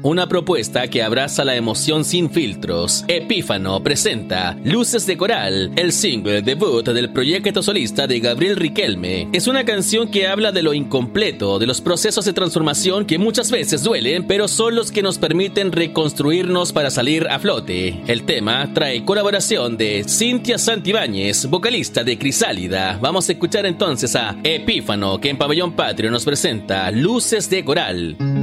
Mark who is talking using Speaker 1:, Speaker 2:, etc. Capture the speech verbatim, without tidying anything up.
Speaker 1: Una propuesta que abraza la emoción sin filtros. Epífano presenta Luces de Coral, el single debut del proyecto solista de Gabriel Riquelme. Es una canción que habla de lo incompleto, de los procesos de transformación que muchas veces duelen, pero son los que nos permiten reconstruirnos para salir a flote. El tema trae colaboración de Cintia Santibáñez, vocalista de Crisálida. Vamos a escuchar entonces a Epífano, que en Pabellón Patrio nos presenta Luces de Coral.